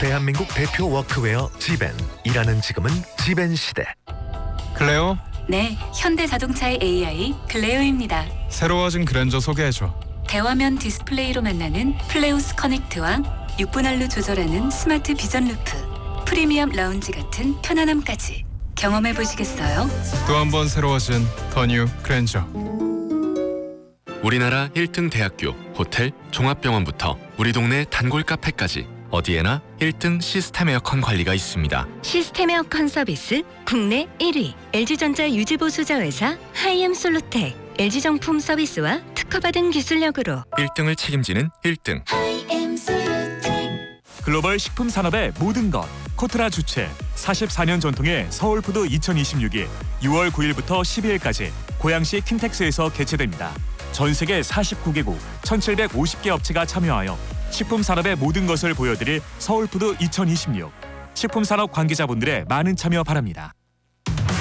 대한민국 대표 워크웨어 지벤. 일하는 지금은 지벤 시대. 클레오, 네, 현대자동차의 AI 클레오입니다. 새로워진 그랜저 소개해줘. 대화면 디스플레이로 만나는 플레우스 커넥트와 6분할로 조절하는 스마트 비전 루프, 프리미엄 라운지 같은 편안함까지 경험해 보시겠어요? 또 한 번 새로워진 더 뉴 그랜저. 우리나라 1등 대학교, 호텔, 종합병원부터 우리 동네 단골 카페까지 어디에나 1등 시스템 에어컨 관리가 있습니다. 시스템 에어컨 서비스 국내 1위 LG전자 유지보수자회사 하이엠솔루텍 LG정품 서비스와 특허받은 기술력으로 1등을 책임지는 1등. 글로벌 식품 산업의 모든 것 코트라 주최 44년 전통의 서울푸드 2026이 6월 9일부터 12일까지 고양시 킨텍스에서 개최됩니다. 전 세계 49개국 1,750개 업체가 참여하여 식품 산업의 모든 것을 보여드릴 서울푸드 2026. 식품 산업 관계자분들의 많은 참여 바랍니다.